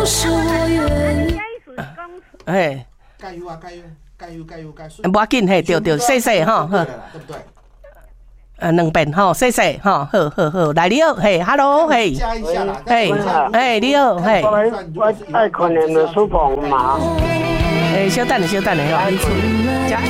是我愿意。 嘿， 加油啊！加油！加油！加油！加油！ 无要紧，嘿，对，谢谢哈，好， 对不对？ 两遍哈，谢谢哈，好，来你好，嘿 ，hello，嘿， 加一下啦， 嘿，嘿，你好，嘿， 我爱看你们书房嘛。 稍等，哈。